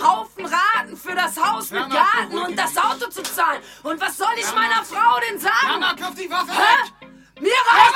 Haufen Raten für das Haus mit Garten und das Auto zu zahlen. Und was soll ich meiner Frau denn sagen? Mama, kauf die Waffe weg! Mir reicht